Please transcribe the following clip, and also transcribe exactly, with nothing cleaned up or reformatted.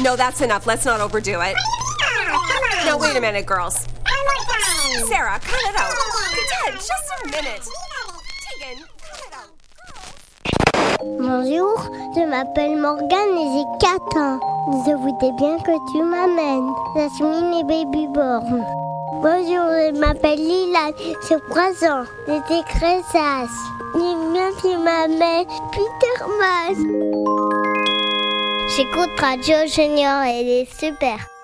No, that's enough. Let's not overdo it. Now, wait a minute, girls. Sarah, cut it out. Dad, just a minute. Tegan, cut it out. Bonjour, je m'appelle Morgane et j'ai quatre ans. Je voudrais bien que tu m'amènes. Jasmine et Babyborn. Bonjour, je m'appelle Lila, j'ai trois ans. J'étais très sage. J'aime bien que tu m'amènes Peter Mash. J'écoute Radio Junior et elle est super.